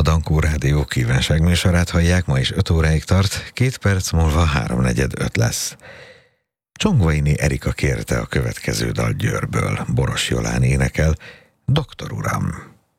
Dankó Rádió kívánságműsorát hallják, ma is 5 óráig tart, 2 perc múlva 3:45 lesz. Csongvaini Erika kérte a következő dal Győrből, Boros Jolán énekel, Doktor uram.